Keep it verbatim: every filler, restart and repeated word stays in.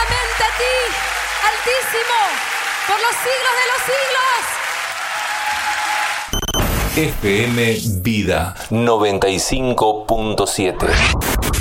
solamente a ti, Altísimo, por los siglos de los siglos. F M Vida noventa y cinco punto siete.